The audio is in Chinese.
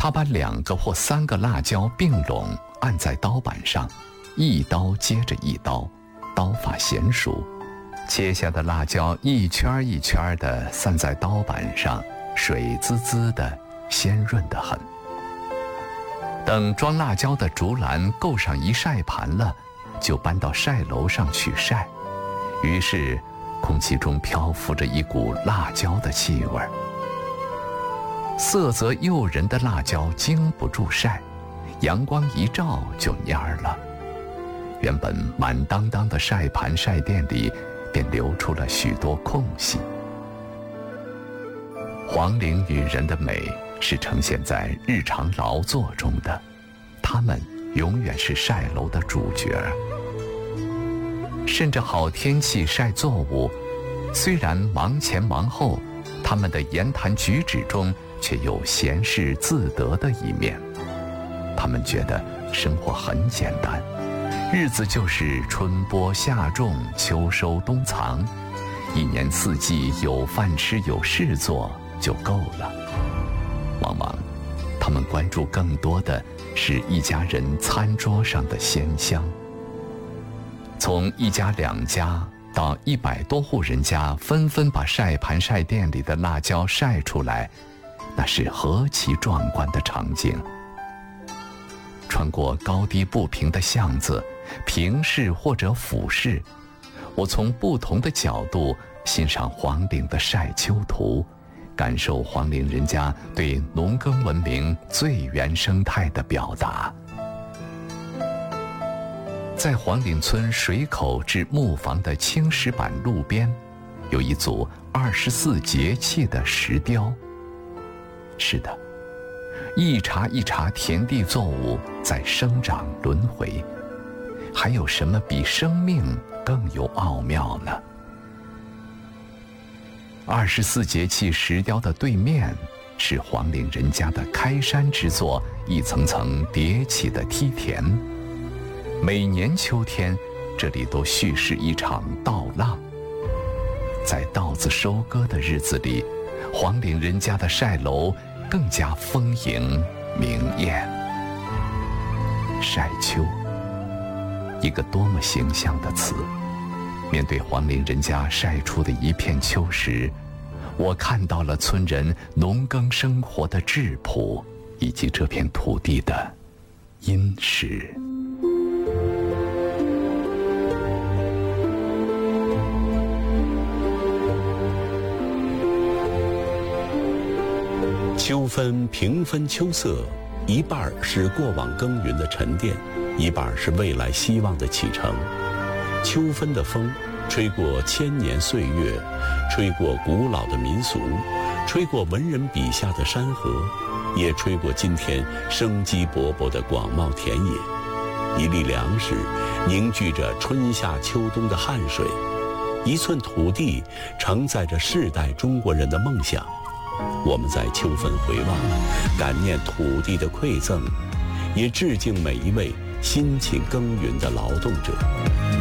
他把2个或3个辣椒并拢按在刀板上，一刀接着一刀，刀法娴熟，切下的辣椒一圈一圈地散在刀板上，水滋滋的，鲜润得很。等装辣椒的竹篮够上一晒盘了，就搬到晒楼上去晒。于是空气中漂浮着一股辣椒的气味，色泽诱人的辣椒经不住晒，阳光一照就蔫儿了。原本满当当的晒盘晒垫里便留出了许多空隙。黄陵女人的美是呈现在日常劳作中的，她们永远是晒楼的主角。甚至好天气晒作物，虽然忙前忙后，她们的言谈举止中却有闲适自得的一面。她们觉得生活很简单，日子就是春播夏种，秋收冬藏，一年四季有饭吃有事做就够了。往往他们关注更多的是一家人餐桌上的鲜香。从1家2家到100多户人家纷纷把晒盘晒垫里的辣椒晒出来，那是何其壮观的场景。穿过高低不平的巷子，平视或者俯视，我从不同的角度欣赏黄陵的晒秋图，感受黄陵人家对农耕文明最原生态的表达。在黄陵村水口至木房的青石板路边，有一组24节气的石雕。是的，一茬一茬田地作物在生长轮回，还有什么比生命更有奥妙呢？24节气石雕的对面是黄陵人家的开山之作，一层层叠起的梯田。每年秋天，这里都蓄势一场稻浪。在稻子收割的日子里，黄陵人家的晒楼更加丰盈明艳。晒秋，一个多么形象的词。面对黄陵人家晒出的一片秋实，我看到了村人农耕生活的质朴，以及这片土地的殷实。 秋分平分秋色，一半是过往耕耘的沉淀，一半是未来希望的启程。秋分的风吹过千年岁月，吹过古老的民俗，吹过文人笔下的山河，也吹过今天生机勃勃的广袤田野。一粒粮食凝聚着春夏秋冬的汗水，一寸土地承载着世代中国人的梦想。我们在秋分回望，感念土地的馈赠，也致敬每一位辛勤耕耘的劳动者。